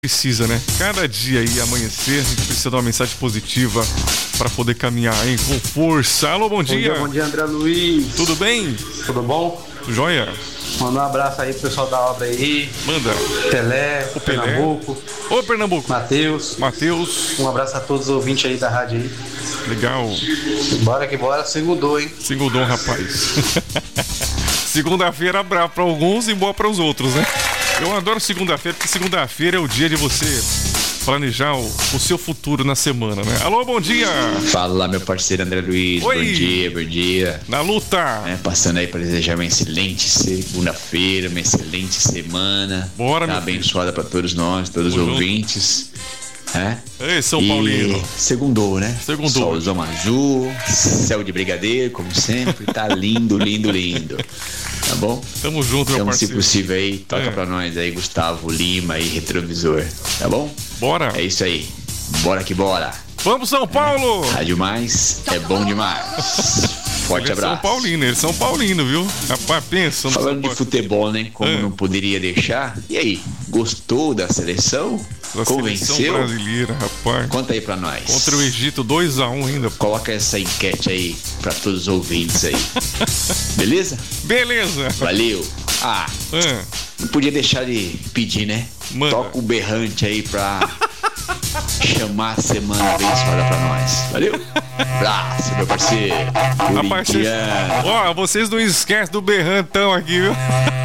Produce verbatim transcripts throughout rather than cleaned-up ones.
Precisa, né? Cada dia aí amanhecer, a gente precisa de uma mensagem positiva para poder caminhar, hein? Com força. Alô, bom, bom dia. dia. Bom dia, André Luiz. Tudo bem? Tudo bom? Joia. Manda um abraço aí pro pessoal da obra aí. Manda. Pelé, o Pelé. Pernambuco. Ô, Pernambuco. Matheus. Matheus. Um abraço a todos os ouvintes aí da rádio aí. Legal. Bora que bora, segundou, hein? Segundou, rapaz. Segunda-feira brava para alguns e boa para os outros, né? Eu adoro segunda-feira, porque segunda-feira é o dia de você planejar o, o seu futuro na semana, né? Alô, bom dia! Fala, meu parceiro André Luiz. Oi. Bom dia, bom dia. Na luta! É, passando aí para desejar uma excelente segunda-feira, uma excelente semana. Bora, tá meu abençoada para todos nós, todos os ouvintes. É? Ei, São Paulino. E segundou, né? Segundou. Solzão azul, céu de brigadeiro, como sempre. Tá lindo, lindo, lindo. Tá bom? Tamo junto, meu então, parceiro. se possível aí, toca é. pra nós aí, Gustavo Lima e Retrovisor. Tá bom? Bora. É isso aí. Bora que bora. Vamos, São Paulo! É. Rádio Mais é bom demais. Forte eles abraço. São Paulino, eles são Paulino, viu? Rapaz, pensa. Falando de futebol, né? Como é. não poderia deixar. E aí, gostou da seleção? Da Convenceu? Seleção brasileira, rapaz. Conta aí pra nós. Contra o Egito, dois a um ainda. Coloca essa enquete aí pra todos os ouvintes aí. Beleza? Beleza. Valeu. Ah, é. não podia deixar de pedir, né? Manda. Toca o berrante aí pra chamar a semana abençoada pra nós. Valeu? Abraço, meu parceiro. Rapaz, vocês... Ó, vocês não esquecem do berrantão aqui, viu?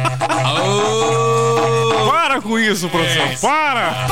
Oh! Para com isso, produção. É. Para!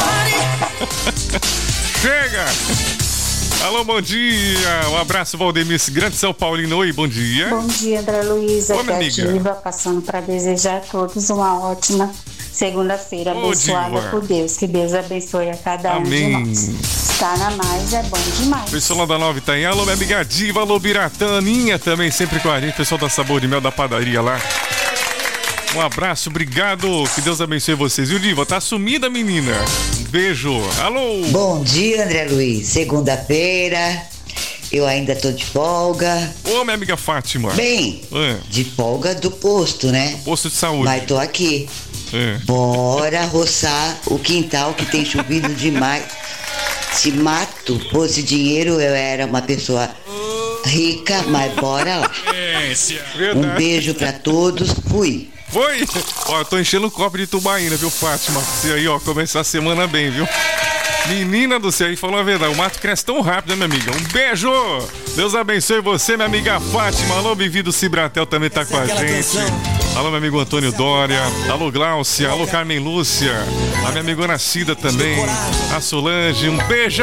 Chega! Alô, bom dia! Um abraço, Valdemir, grande São Paulino. Oi, bom dia. Bom dia, André Luiz. Aqui é a Diva, passando para desejar a todos uma ótima segunda-feira, abençoada por Deus. Que Deus abençoe a cada Amém. um de nós. Estar na Mais é bom demais. Pessoal da Nova Itaim, alô, minha amiga Diva, alô, Birataninha também, sempre com a gente. Pessoal da Sabor de Mel da padaria lá. Um abraço, obrigado. Que Deus abençoe vocês. E o Diva, tá sumida, menina? Um beijo. Alô. Bom dia, André Luiz. Segunda-feira. Eu ainda tô de folga. Ô, minha amiga Fátima. Bem, é. de folga do posto, né? Posto de saúde. Mas tô aqui. É. Bora roçar o quintal que tem chovido demais. Se mato fosse dinheiro, eu era uma pessoa rica, mas bora lá. Verdade. Um beijo pra todos. Fui. Foi? Ó, eu tô enchendo o copo de tubaína, viu, Fátima? Você aí, ó, começar a semana bem, viu? Menina do céu, aí falou a verdade. O mato cresce tão rápido, né, minha amiga? Um beijo! Deus abençoe você, minha amiga Fátima. Alô, bem-vindo, Cibratel também tá com a gente. Alô, meu amigo Antônio Dória. Alô, Gláucia. Alô, Carmen Lúcia. A minha amigona Cida também. A Solange. Um beijo!